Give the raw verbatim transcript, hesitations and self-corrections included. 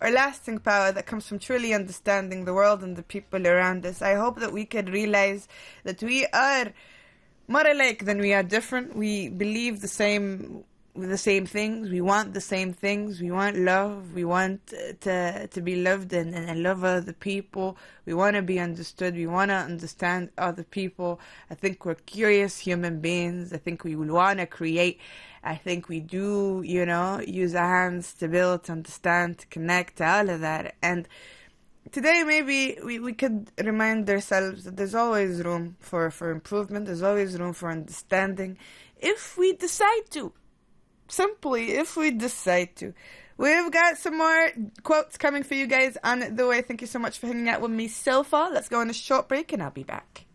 or lasting power that comes from truly understanding the world and the people around us. I hope that we could realize that we are more alike than we are different. We believe the same the same things. We want the same things. We want love. We want to to be loved and, and love other people. We want to be understood. We want to understand other people. I think we're curious human beings. I think we want to create. I think we do, you know, use our hands to build, to understand, to connect, all of that. And today maybe we, we could remind ourselves that there's always room for, for improvement. There's always room for understanding if we decide to. Simply, if we decide to. We've got some more quotes coming for you guys on the way. Thank you so much for hanging out with me so far. Let's go on a short break and I'll be back.